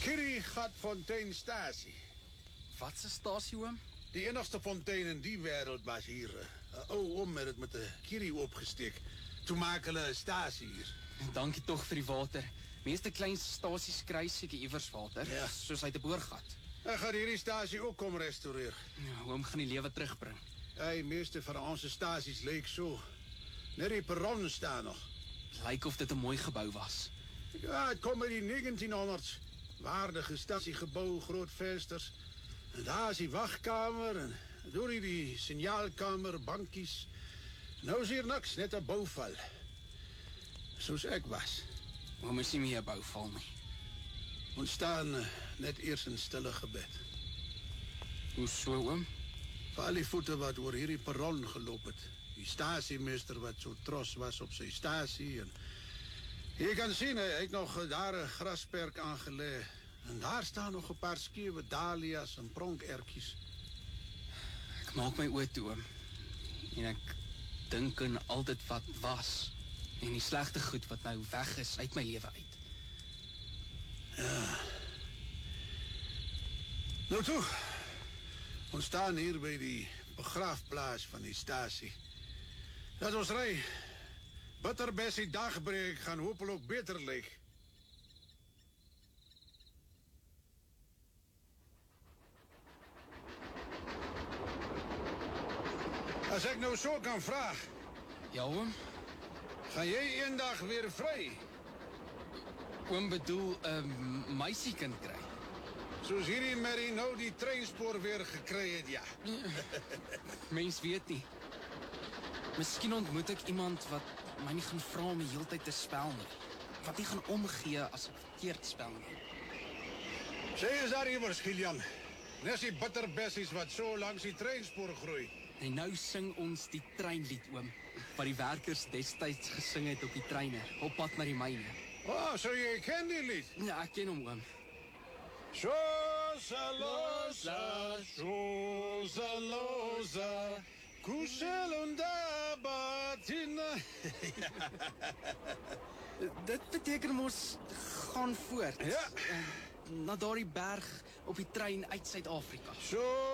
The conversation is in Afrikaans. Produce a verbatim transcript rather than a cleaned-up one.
Kirigatfonteinstasie. Wat 'n stasie, oom? Die enigste fontein in die wêreld was hier. 'n Ou oom het dit met 'n kiri opgesteek. Toe maak hulle 'n stasie hier. Dankie tog vir die water. Meeste klein stasies kry seker iewers water, Ja. soos uit 'n boorgat. Ek gaan hierdie stasie ook kom restaureer. Ja, oom gaan die lewe terugbring. Die meeste van onze stasies leek so. Net die perron staan nog. Lyk of dit 'n mooi gebou was. Ja, het kom uit die negentienhonderd's. Waardige stasiegebou, groot vensters. En daar is die wachtkamer en door die signaalkamer, bankies. Nou is hier niks, net 'n bouval. Soos ek was. Oom is nie meer bouval nie. Ons staan uh, net eers in stille gebed. Hoe so, oom? Vir al die voete wat oor hierdie perron geloop het. Die stasiemeester wat so trots was op sy stasie. En jy kan sien, hy het nog daar 'n grasperk aangelê. En daar staan nog 'n paar skewe dahlias en pronkertjies. Ek maak my oë toe, oom. En ek dink aan al dit wat was. En die slegte goed wat nou weg is uit my lewe uit. Ja. Nou toe. Ons staan hier by die begraafplaas van die stasie. Dat ons ry. Bitterbessie dagbreek gaan hopelik beter lyk. As ek nou so kan vraag, Ja, oom? gaan jy eendag weer vry? Oom bedoel 'n uh, meisiekind kry. Soos hierdie Mary nou die treinspoor weer gekry het, ja. Mens weet nie. Miskien ontmoet ek iemand wat my nie gaan vra om die heeltyd te spel nie. Wat nie gaan omgee as ek verkeerd spel nie. Sê is daar iewers, Gillian. Nes die bitterbessies wat so langs die treinspoor groei. En nou sing ons die treinlied, oom, wat die werkers destyds gesing het op die treine, op pad na die myne. O, oh, so jy ken die lied. Ja, ek ken hom, oom. Shosalosa, Shosalosa, Kushelunda Batina. Dit beteken mos gaan voort. Ja. Na daardie berg op die trein uit Suid-Afrika. So